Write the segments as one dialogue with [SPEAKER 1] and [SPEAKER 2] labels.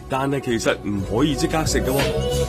[SPEAKER 1] 但係其實唔可以即刻食嘅，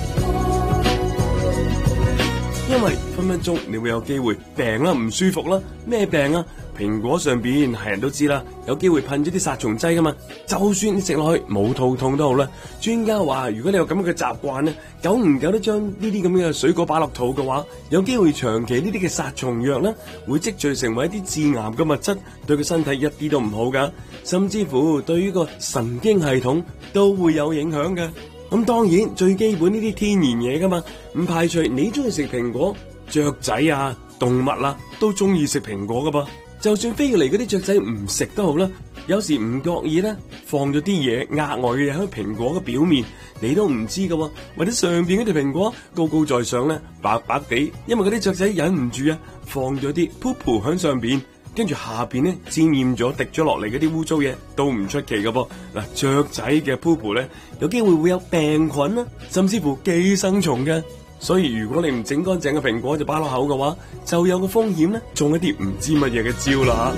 [SPEAKER 1] 因為分分鐘你會有機會病啦、唔舒服啦。咩病啊？蘋果上邊係人都知啦，有機會噴咗啲殺蟲劑噶嘛。就算你食落去冇肚痛都好啦，專家話如果你有咁樣嘅習慣咧，久唔久都將呢啲咁嘅水果擺落肚嘅話，有機會長期呢啲嘅殺蟲藥咧會積聚成為一啲致癌嘅物質，對個身體一啲都唔好噶，甚至乎對於個神經系統都會有影響嘅。咁當然最基本呢啲天然嘢噶嘛，唔排除你中意食蘋果，雀仔啊、動物啊都中意食蘋果噶噃。就算飛嚟嗰啲雀仔唔食都好啦，有時唔覺意咧放咗啲嘢額外嘅嘢喺蘋果嘅表面，你都唔知噶喎。或者上邊嗰條蘋果高高在上咧，白白地，因為嗰啲雀仔忍唔住啊，放咗啲 poop 喺上邊，跟住下邊咧沾染咗滴咗落嚟嗰啲污糟嘢，都唔出奇噶噃。嗱，雀仔嘅 poop 咧有機會有病菌啦，甚至乎寄生蟲嘅。所以如果你唔整乾淨嘅蘋果就擺落口嘅話，就有個風險咧中一啲唔知乜嘢嘅招啦。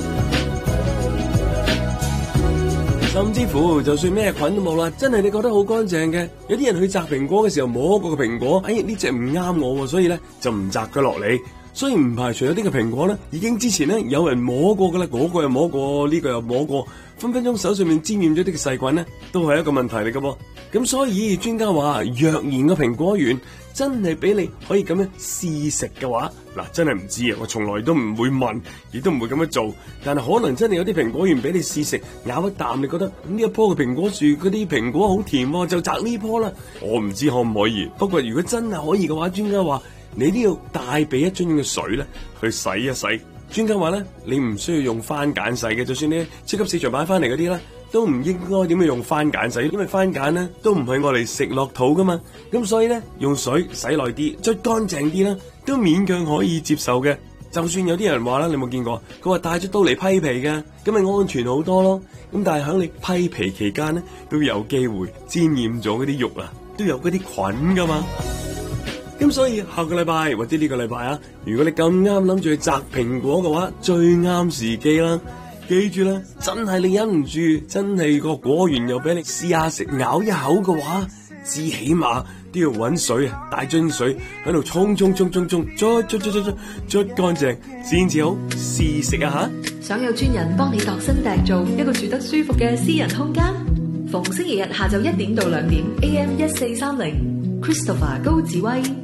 [SPEAKER 1] 甚至乎就算咩菌都冇啦，真係你覺得好乾淨嘅，有啲人去摘蘋果嘅時候摸過個蘋果，哎呢隻唔啱我，所以咧就唔摘佢落嚟。所以唔排除有啲嘅蘋果咧，已經之前咧有人摸過噶啦，嗰個又摸過，呢個又摸過，分分鐘手上面沾染咗啲嘅細菌咧，都係一個問題嚟噶噃。咁所以專家話，若然個蘋果園真係俾你可以咁樣試食嘅話，嗱真係唔知啊，我從來都唔會問，亦都唔會咁樣做。但係可能真係有啲蘋果園俾你試食，咬一啖你覺得呢一棵嘅蘋果樹嗰啲蘋果好甜喎，就摘呢棵啦。我唔知可唔可以，不過如果真係可以嘅話，專家話你都要帶備一樽嘅水咧去洗一洗。專家話咧，你唔需要用番梘洗嘅，就算你超級市場買翻嚟嗰啲咧，都唔應該點樣用番梘洗，因為番梘咧都唔係我哋食落肚噶嘛。咁所以咧，用水洗耐啲，捽乾淨啲啦，都勉強可以接受嘅。就算有啲人話啦，你有冇見過？佢話帶咗刀嚟批皮嘅，咁咪安全好多咯。咁但係喺你批皮期間咧，都有機會沾染咗嗰啲肉啊，都有嗰啲菌噶嘛。咁所以下個禮拜或者呢個禮拜啊，如果你咁啱諗住去摘蘋果嘅話，最啱時機啦。記住啦，真係你忍唔住，真係個果園又俾你試下食咬一口嘅話，至起碼都要搵水啊，大樽水喺度沖捽乾淨先至好試食啊吓！
[SPEAKER 2] 想有專人幫你度身訂造一個住得舒服嘅私人空間，逢星期日下晝1點到2點 AM1430 Christopher 高志威。